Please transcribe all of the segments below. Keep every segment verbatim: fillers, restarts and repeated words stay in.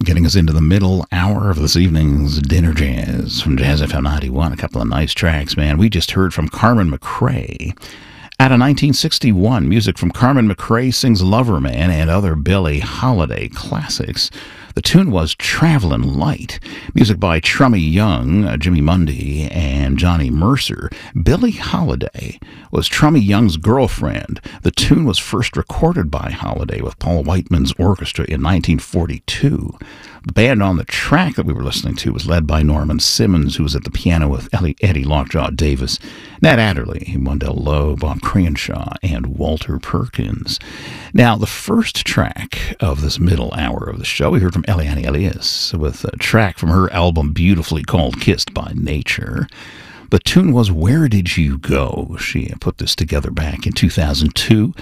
getting us into the middle hour of this evening's Dinner Jazz from Jazz F M ninety-one. A couple of nice tracks, man. We just heard from Carmen McRae. Out of nineteen sixty-one, music from Carmen McRae Sings Lover Man and other Billie Holiday classics. The tune was Travelin' Light. Music by Trummy Young, uh, Jimmy Mundy, and Johnny Mercer. Billie Holiday was Trummy Young's girlfriend. The tune was first recorded by Holiday with Paul Whiteman's orchestra in nineteen forty-two. The band on the track that we were listening to was led by Norman Simmons, who was at the piano with Ellie, Eddie Lockjaw Davis, Nat Adderley, Wendell Lowe, Bob Crenshaw, and Walter Perkins. Now, the first track of this middle hour of the show, we heard from Eliane Elias with a track from her album beautifully called Kissed by Nature. The tune was Where Did You Go? She put this together back in two thousand two.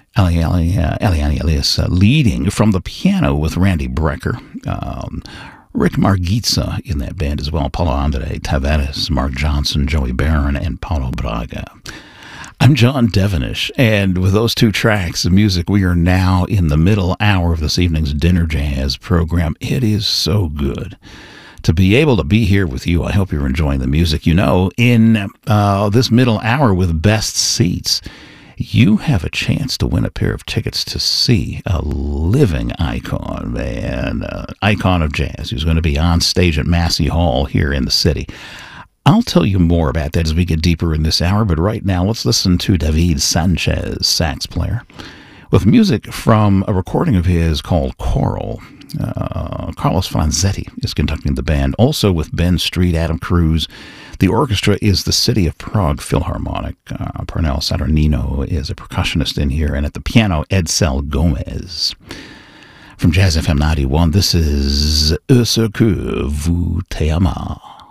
Eliane Elias uh, leading from the piano with Randy Brecker. Um, Rick Margitza in that band as well. Paulo Andre Tavares, Mark Johnson, Joey Barron, and Paulo Braga. I'm John Devenish, and with those two tracks of music, we are now in the middle hour of this evening's Dinner Jazz program. It is so good to be able to be here with you. I hope you're enjoying the music. You know, in uh, this middle hour with Best Seats, you have a chance to win a pair of tickets to see a living icon, man, uh, icon of jazz, who's going to be on stage at Massey Hall here in the city. I'll tell you more about that as we get deeper in this hour, but right now let's listen to David Sanchez, sax player, with music from a recording of his called Coral. Uh, Carlos Franzetti is conducting the band, also with Ben Street, Adam Cruz. The orchestra is the City of Prague Philharmonic. Uh, Pernell Saturnino is a percussionist in here, and at the piano, Edsel Gomez. From Jazz F M ninety-one, this is Ce que vous t'aimez.